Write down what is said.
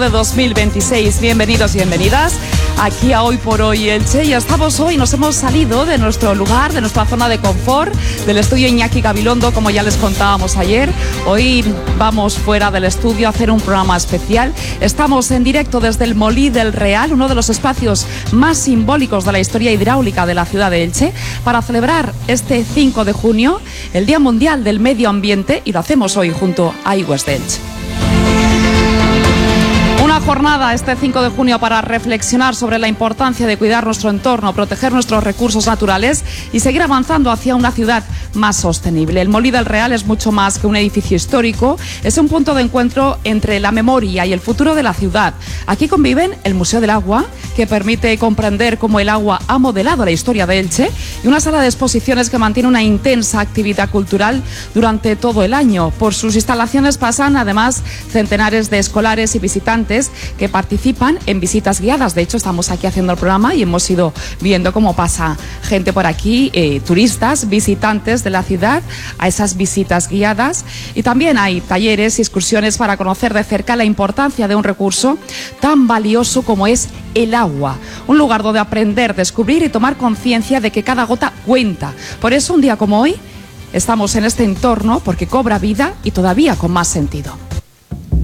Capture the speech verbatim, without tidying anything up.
de dos mil veintiséis. Bienvenidos y bienvenidas aquí a Hoy por Hoy Elche. Ya estamos hoy, nos hemos salido de nuestro lugar, de nuestra zona de confort, del estudio Iñaki Gabilondo, como ya les contábamos ayer. Hoy vamos fuera del estudio a hacer un programa especial. Estamos en directo desde el Molí del Real, uno de los espacios más simbólicos de la historia hidráulica de la ciudad de Elche, para celebrar este cinco de junio, el Día Mundial del Medio Ambiente, y lo hacemos hoy junto a iWest Elche. Una jornada este cinco de junio para reflexionar sobre la importancia de cuidar nuestro entorno, proteger nuestros recursos naturales y seguir avanzando hacia una ciudad más sostenible. El Molí del Real es mucho más que un edificio histórico, es un punto de encuentro entre la memoria y el futuro de la ciudad. Aquí conviven el Museo del Agua, que permite comprender cómo el agua ha modelado la historia de Elche, y una sala de exposiciones que mantiene una intensa actividad cultural durante todo el año. Por sus instalaciones pasan además centenares de escolares y visitantes que participan en visitas guiadas. De hecho, estamos aquí haciendo el programa y hemos ido viendo cómo pasa gente por aquí, eh, turistas, visitantes de la ciudad, a esas visitas guiadas. Y también hay talleres y excursiones para conocer de cerca la importancia de un recurso tan valioso como es el agua. Un lugar donde aprender, descubrir y tomar conciencia de que cada gota cuenta. Por eso, un día como hoy, estamos en este entorno porque cobra vida y todavía con más sentido.